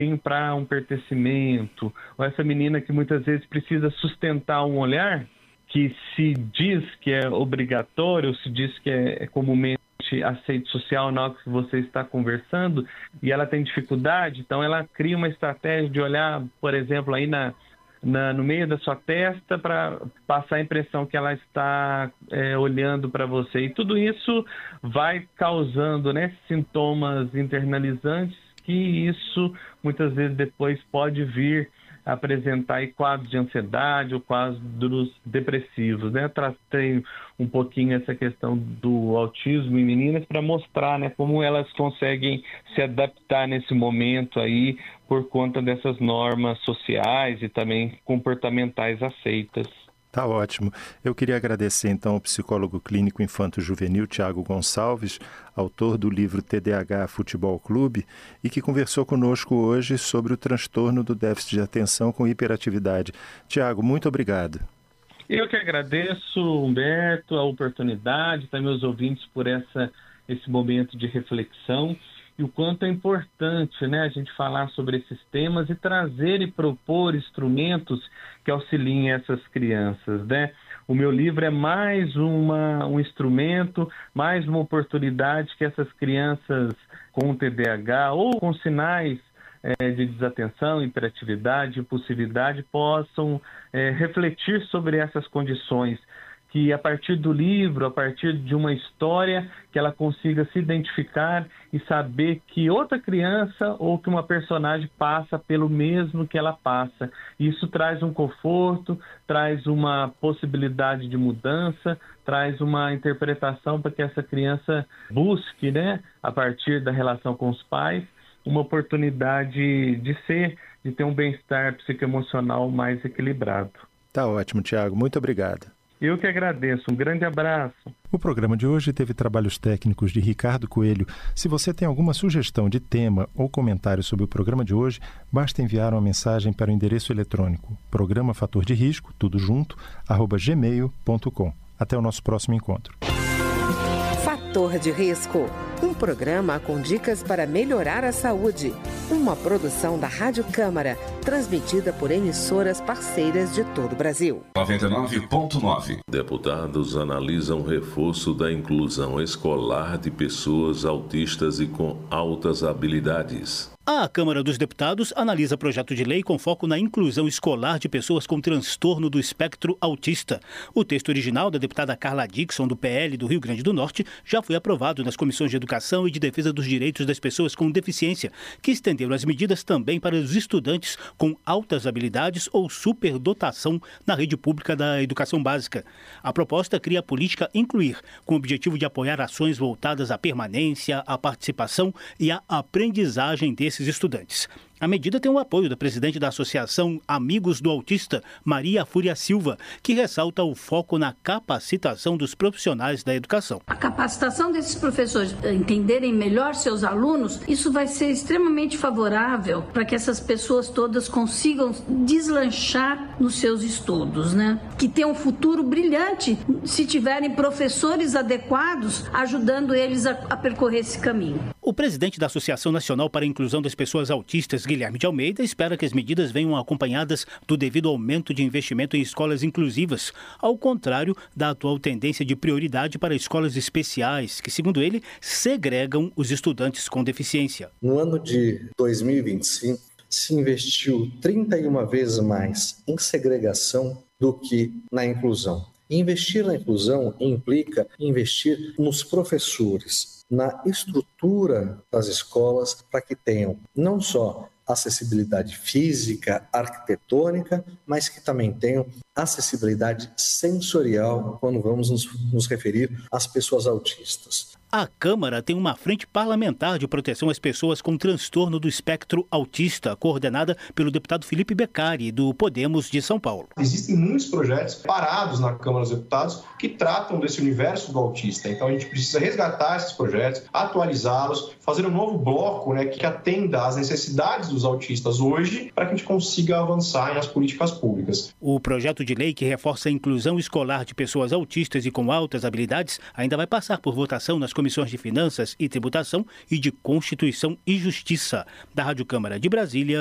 para um pertencimento, ou essa menina que muitas vezes precisa sustentar um olhar que se diz que é obrigatório, se diz que é comumente aceito social na hora que você está conversando, e ela tem dificuldade, então ela cria uma estratégia de olhar, por exemplo, aí no meio da sua testa para passar a impressão que ela está olhando para você. E tudo isso vai causando, né, sintomas internalizantes, que isso muitas vezes depois pode vir a apresentar aí quadros de ansiedade ou quadros depressivos, né? Tratei um pouquinho essa questão do autismo em meninas para mostrar, né, como elas conseguem se adaptar nesse momento aí por conta dessas normas sociais e também comportamentais aceitas. Tá ótimo. Eu queria agradecer então ao psicólogo clínico infanto-juvenil Tiago Gonçalves, autor do livro TDAH Futebol Clube, e que conversou conosco hoje sobre o transtorno do déficit de atenção com hiperatividade. Tiago, muito obrigado. Eu que agradeço, Humberto, a oportunidade, também aos ouvintes por esse momento de reflexão. E o quanto é importante, né, a gente falar sobre esses temas e trazer e propor instrumentos que auxiliem essas crianças, né? O meu livro é mais um instrumento, mais uma oportunidade que essas crianças com TDAH ou com sinais de desatenção, hiperatividade, impulsividade possam refletir sobre essas condições, que a partir do livro, a partir de uma história, que ela consiga se identificar e saber que outra criança ou que uma personagem passa pelo mesmo que ela passa. Isso traz um conforto, traz uma possibilidade de mudança, traz uma interpretação para que essa criança busque, né, a partir da relação com os pais, uma oportunidade de ter um bem-estar psicoemocional mais equilibrado. Tá ótimo, Tiago. Muito obrigado. Eu que agradeço. Um grande abraço. O programa de hoje teve trabalhos técnicos de Ricardo Coelho. Se você tem alguma sugestão de tema ou comentário sobre o programa de hoje, basta enviar uma mensagem para o endereço eletrônico programa fator de risco, tudo junto, @gmail.com. Até o nosso próximo encontro. Fator de Risco, um programa com dicas para melhorar a saúde. Uma produção da Rádio Câmara, transmitida por emissoras parceiras de todo o Brasil. 99.9. Deputados analisam reforço da inclusão escolar de pessoas autistas e com altas habilidades. A Câmara dos Deputados analisa projeto de lei com foco na inclusão escolar de pessoas com transtorno do espectro autista. O texto original da deputada Carla Dixon, do PL do Rio Grande do Norte, já foi aprovado nas comissões de Educação e de Defesa dos Direitos das Pessoas com Deficiência, que estenderam as medidas também para os estudantes com altas habilidades ou superdotação na rede pública da educação básica. A proposta cria a política Incluir, com o objetivo de apoiar ações voltadas à permanência, à participação e à aprendizagem desses estudantes. A medida tem o apoio da presidente da Associação Amigos do Autista, Maria Fúria Silva, que ressalta o foco na capacitação dos profissionais da educação. A capacitação desses professores entenderem melhor seus alunos, isso vai ser extremamente favorável para que essas pessoas todas consigam deslanchar nos seus estudos, né? Que tenham um futuro brilhante se tiverem professores adequados ajudando eles a percorrer esse caminho. O presidente da Associação Nacional para a Inclusão das Pessoas Autistas, Guilherme de Almeida, espera que as medidas venham acompanhadas do devido aumento de investimento em escolas inclusivas, ao contrário da atual tendência de prioridade para escolas especiais, que, segundo ele, segregam os estudantes com deficiência. No ano de 2025, se investiu 31 vezes mais em segregação do que na inclusão. Investir na inclusão implica investir nos professores, na estrutura das escolas, para que tenham não só acessibilidade física, arquitetônica, mas que também tenham acessibilidade sensorial quando vamos nos referir às pessoas autistas. A Câmara tem uma frente parlamentar de proteção às pessoas com transtorno do espectro autista, coordenada pelo deputado Felipe Beccari, do Podemos de São Paulo. Existem muitos projetos parados na Câmara dos Deputados que tratam desse universo do autista. Então a gente precisa resgatar esses projetos, atualizá-los, fazer um novo bloco, né, que atenda às necessidades dos autistas hoje, para que a gente consiga avançar nas políticas públicas. O projeto de lei que reforça a inclusão escolar de pessoas autistas e com altas habilidades ainda vai passar por votação nas comissões de Finanças e Tributação e de Constituição e Justiça. Da Rádio Câmara de Brasília,